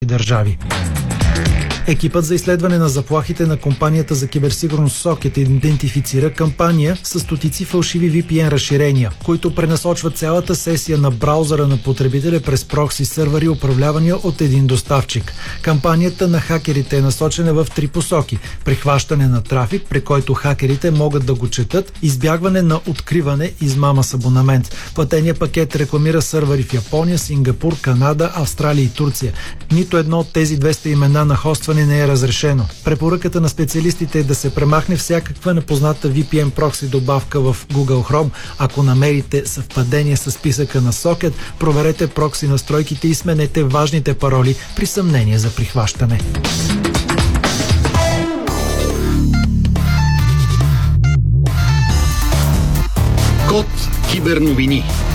държави. Екипът за изследване на заплахите на компанията за киберсигурност Socket идентифицира кампания с стотици фалшиви VPN разширения, които пренасочват цялата сесия на браузъра на потребителя през прокси сървъри, управлявани от един доставчик. Кампанията на хакерите е насочена в 3 посоки: прихващане на трафик, при който хакерите могат да го четат, избягване на откриване, измама с абонамент. Платеният пакет рекламира сървъри в Япония, Сингапур, Канада, Австралия и Турция. Нито едно от тези 200 имена на хостване не е разрешено. Препоръката на специалистите е да се премахне всякаква непозната VPN прокси добавка в Google Chrome. Ако намерите съвпадение с списъка на Socket, проверете прокси настройките и сменете важните пароли при съмнение за прихващане. Код Киберновини.